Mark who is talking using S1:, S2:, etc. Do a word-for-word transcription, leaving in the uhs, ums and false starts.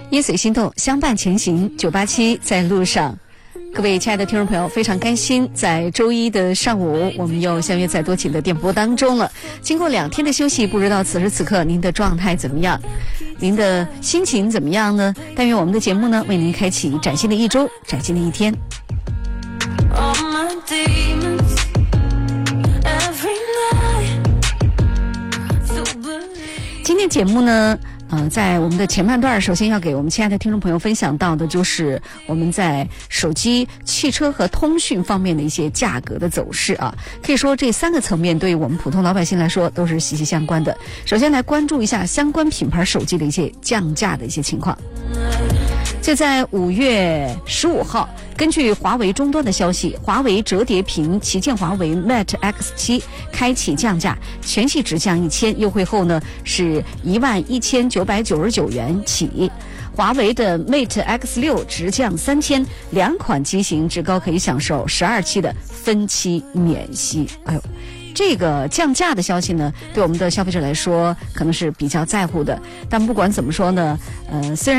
S1: 音随心动，相伴前行。九八七在路上，各位亲爱的听众朋友，非常开心，在周一的上午，我们又相约在多情的电波当中了。经过两天的休息，不知道此时此刻您的状态怎么样，您的心情怎么样呢？但愿我们的节目呢，为您开启崭新的一周，崭新的一天。今天节目呢，呃，在我们的前半段，首先要给我们亲爱的听众朋友分享到的就是我们在手机、汽车和通讯方面的一些价格的走势啊。可以说这三个层面对于我们普通老百姓来说都是息息相关的。首先来关注一下相关品牌手机的一些降价的一些情况。就在五月十五号，根据华为终端的消息，华为折叠屏旗舰华为 Mate X 七 开启降价，全系直降一千，优惠后呢是一万一千九百九十九元起。华为的 Mate X 六 直降三千，两款机型至高可以享受十二期的分期免息。哎呦，这个降价的消息呢，对我们的消费者来说可能是比较在乎的。但不管怎么说呢，呃，虽然